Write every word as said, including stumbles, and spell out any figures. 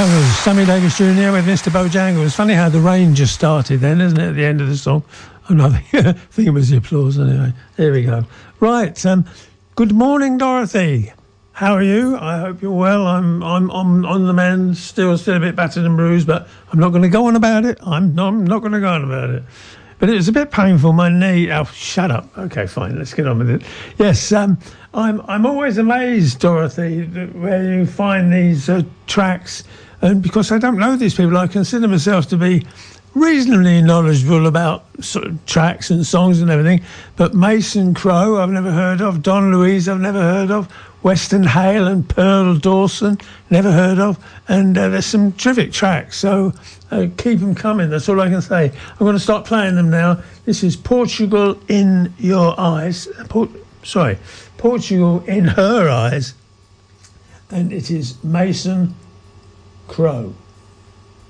Sammy Davis Junior with Mister Bojangles. It's funny how the rain just started then, isn't it, at the end of the song? Oh, no, I think it was the applause anyway. There we go. Right, um, good morning, Dorothy. How are you? I hope you're well. I'm I'm, I'm on the mend, still still a bit battered and bruised, but I'm not going to go on about it. I'm, I'm not going to go on about it. But it was a bit painful, my knee. Oh, shut up. Okay, fine, let's get on with it. Yes, um, I'm I'm always amazed, Dorothy, where you find these uh, tracks. And because I don't know these people, I consider myself to be reasonably knowledgeable about sort of tracks and songs and everything. But Mason Crowe, I've never heard of. Don Louise, I've never heard of. Western Hale and Pearl Dawson, never heard of. And uh, there's some terrific tracks. So uh, keep them coming. That's all I can say. I'm going to start playing them now. This is Portugal in Your Eyes. Port- sorry, Portugal in Her Eyes. And it is Mason Crowe.